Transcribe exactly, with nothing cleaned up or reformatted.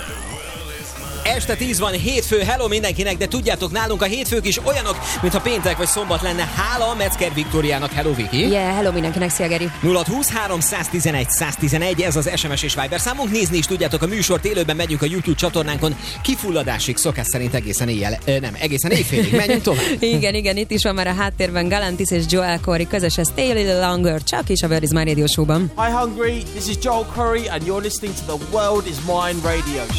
Este tíz van, hétfő, hello mindenkinek, de tudjátok, nálunk a hétfők is olyanok, mintha péntek vagy szombat lenne. Hála Metzger Viktóriának, hello Viki! Yeah, hello mindenkinek, szia Geri! nulla húszhárom száztizenegy száztizenegy, ez az es em es és Viber számunk. Nézni is tudjátok a műsort, élőben megyünk a YouTube csatornánkon, kifulladásig, szokás szerint egészen éjjel, ö, nem, egészen éjfélig, menjünk tovább. igen, igen, itt is van már a háttérben Galantis és Joel Corey közös, ez Stay a Little Longer, csak is a World is Mine Radio Show-ban. Hi Hungary, this is Joel Curry and you're listening to the World is Mine Radio